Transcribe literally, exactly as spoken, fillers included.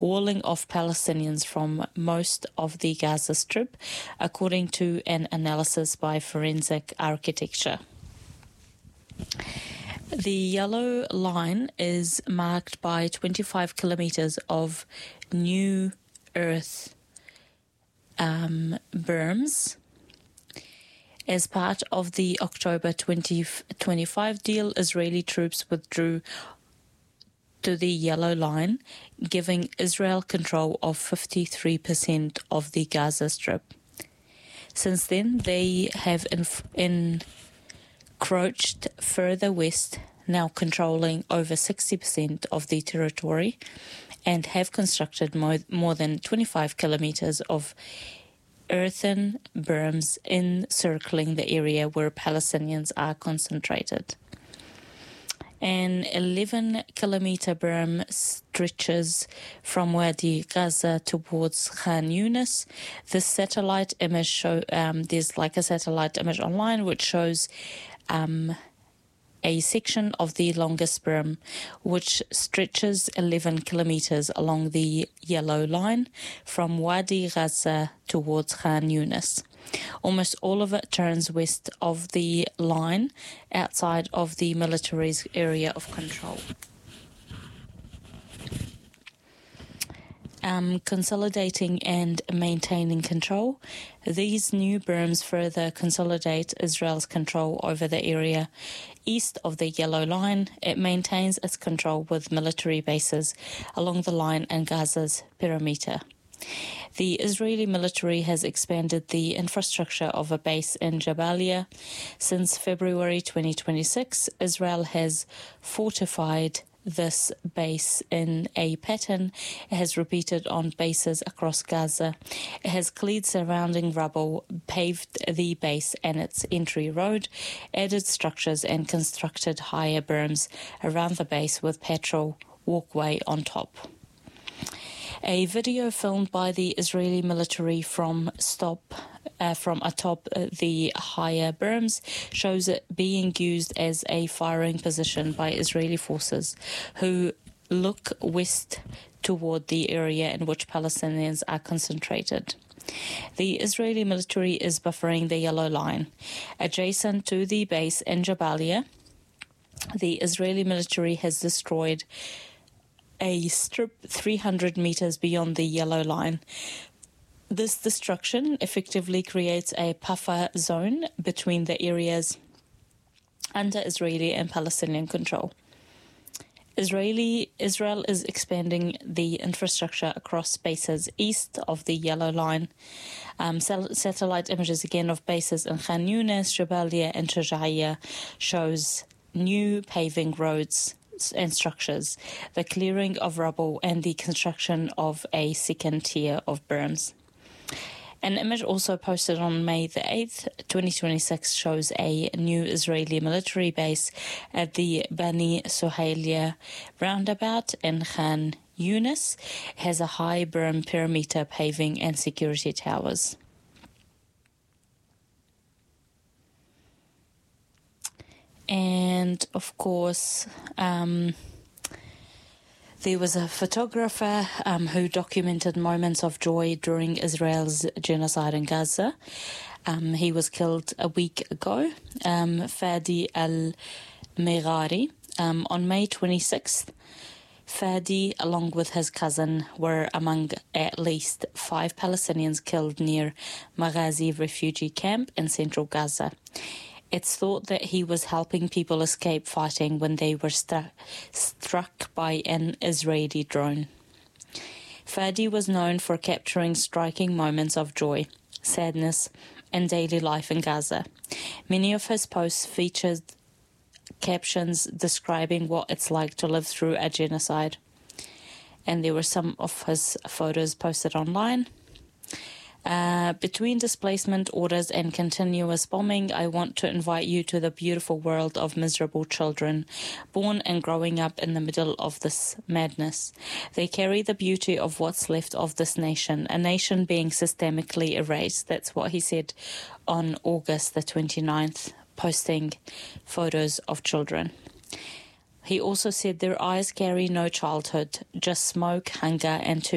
walling off Palestinians from most of the Gaza Strip, according to an analysis by Forensic Architecture. The yellow line is marked by twenty-five kilometers of new earth um, berms. As part of the October twenty twenty-five deal, Israeli troops withdrew to the yellow line, giving Israel control of fifty-three percent of the Gaza Strip. Since then, they have inf- encroached further west, now controlling over sixty percent of the territory, and have constructed more, more than twenty-five kilometers of earthen berms encircling the area where Palestinians are concentrated. An eleven kilometer berm stretches from Wadi Gaza towards Khan Yunis. The satellite image show um, there's like a satellite image online which shows um, a section of the longest berm, which stretches eleven kilometers along the yellow line from Wadi Gaza towards Khan Yunis. Almost all of it turns west of the line, outside of the military's area of control. Um, consolidating and maintaining control. These new berms further consolidate Israel's control over the area east of the yellow line. It maintains its control with military bases along the line and Gaza's perimeter. The Israeli military has expanded the infrastructure of a base in Jabalia. Since February twenty twenty-six, Israel has fortified this base in a pattern it has repeated on bases across Gaza. It has cleared surrounding rubble, paved the base and its entry road, added structures and constructed higher berms around the base with patrol walkway on top. A video filmed by the Israeli military from stop uh, from atop uh, the higher berms shows it being used as a firing position by Israeli forces who look west toward the area in which Palestinians are concentrated. The Israeli military is buffering the yellow line. Adjacent to the base in Jabalia, the Israeli military has destroyed a strip three hundred meters beyond the yellow line. This destruction effectively creates a buffer zone between the areas under Israeli and Palestinian control. Israeli Israel is expanding the infrastructure across bases east of the yellow line. Um, satellite images again of bases in Khan Yunis, Jabalia and Shujaiya shows new paving roads and structures, the clearing of rubble and the construction of a second tier of berms. An image also posted on May the eighth, twenty twenty-six shows a new Israeli military base at the Bani Suhailia roundabout in Khan Yunis. It has a high berm perimeter paving and security towers. And of course, um, there was a photographer um, who documented moments of joy during Israel's genocide in Gaza. Um, he was killed a week ago, um, Fadi al-Meghari. Um, on May twenty-sixth, Fadi, along with his cousin, were among at least five Palestinians killed near Maghazi refugee camp in central Gaza. It's thought that he was helping people escape fighting when they were stu- struck by an Israeli drone. Fadi was known for capturing striking moments of joy, sadness, and daily life in Gaza. Many of his posts featured captions describing what it's like to live through a genocide. And there were some of his photos posted online. Uh, between displacement orders and continuous bombing, I want to invite you to the beautiful world of miserable children, born and growing up in the middle of this madness. They carry the beauty of what's left of this nation, a nation being systemically erased. That's what he said on August the twenty-ninth, posting photos of children. He also said their eyes carry no childhood, just smoke, hunger, and too